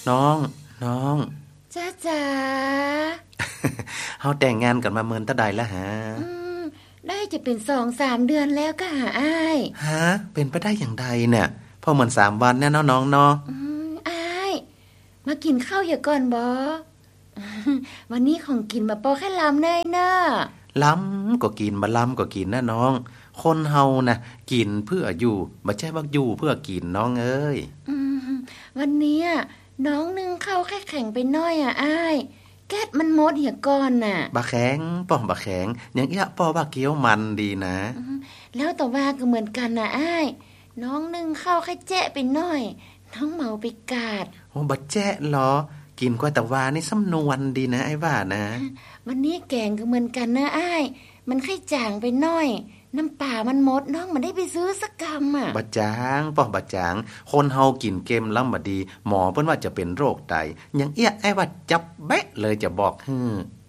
น้องน้องจ้าจ๋าเฮาแต่งงานกันมาเมินตะใดแล้วฮะได้จะเป็น 2-3 เดือนแล้วก็หาอ้ายฮะเป็นไปได้อย่างใดเนี่ยพอเหมือน3วันเนี่ยน้องเนาะอ้ายมากินข้าวอย่าก่อนบ่วันนี้ของกินมาปอแค่ลำเนยเนาะล้ำก็กินบ่ล้ำก็กินนะน้องคนเฮานะกินเพื่ออยู่บ่ใช่ว่าอยู่เพื่อกินน้องเอ้ยวันนี้น้องนึ่งข้าวแค่แข็งไปหน่อยอ้ายแก๊สมันหมดเหี่ยก่อนน่ะบะแข็งป้อมบะแข็งยังเอี้ยป้อบะเกี๊ยวมันดีนะแล้วแต่ว่าก็เหมือนกันน่ะอ้ายน้องนึ่งข้าวแค่แจ๊ะไปหน่อยน้องเมาไปกาดโอ้บะแจ๊ะเหรอกินกว่าแต่ว่านี่สำนวนดีนะไอ้ว่านะวันนี้แกงก็เหมือนกันนะอ้ายมันแค่จางไปหน่อยน้ำป่ามันหมดน้องมันได้ไปซื้อสักกำบะจางป้อมบะจางคนเฮากินเกมล้ำบดีหมอเพิ่นว่าจะเป็นโรคไตยังเอี้ยไอ้ว่าจับแบะเลยจะบอก